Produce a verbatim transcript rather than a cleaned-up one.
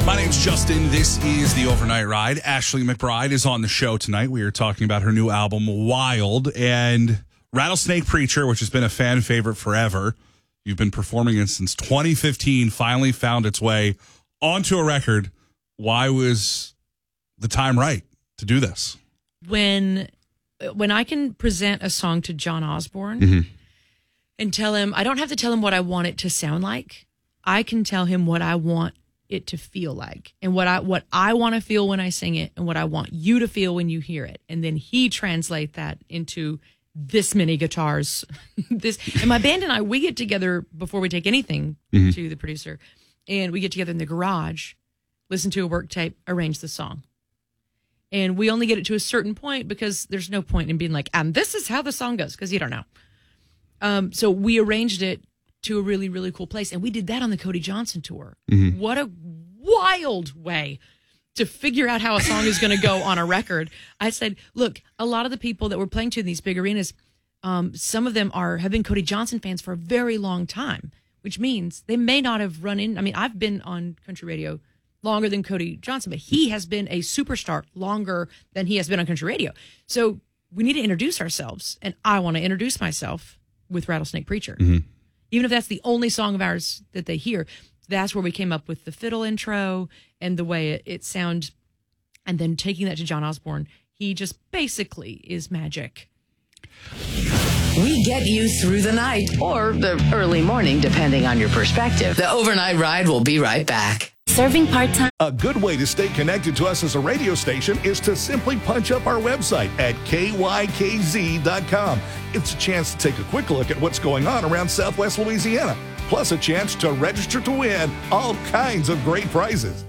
My name's Justin. This is The Overnight Ride. Ashley McBride is on the show tonight. We are talking about her new album, Wild, and Rattlesnake Preacher, which has been a fan favorite forever. You've been performing it since twenty fifteen, finally found its way onto a record. Why was the time right to do this? When when I can present a song to John Osborne Mm-hmm. and tell him, I don't have to tell him what I want it to sound like. I can tell him what I want it to feel like, and what I what I want to feel when I sing it, and what I want you to feel when you hear it. And then he translate that into this many guitars. this and my band and I, we get together before we take anything mm-hmm. to the producer, and we get together in the garage, listen to a work tape, arrange the song. And we only get it to a certain point because there's no point in being like, and this is how the song goes, because you don't know. Um, so we arranged it to a really, really cool place. And we did that on the Cody Johnson tour. Mm-hmm. What a wild way to figure out how a song is going to go on a record. I said, look, a lot of the people that we're playing to in these big arenas, um, some of them are have been Cody Johnson fans for a very long time, which means they may not have run in. I mean, I've been on country radio longer than Cody Johnson, but he has been a superstar longer than he has been on country radio. So we need to introduce ourselves, and I want to introduce myself with Rattlesnake Preacher. Mm-hmm. Even if that's the only song of ours that they hear, that's where we came up with the fiddle intro and the way it, it sounds. And then taking that to John Osborne, he just basically is magic. We get you through the night or the early morning, depending on your perspective. The Overnight Ride will be right back. Serving part-time. A good way to stay connected to us as a radio station is to simply punch up our website at K Y K Z dot com. It's a chance to take a quick look at what's going on around Southwest Louisiana, plus a chance to register to win all kinds of great prizes.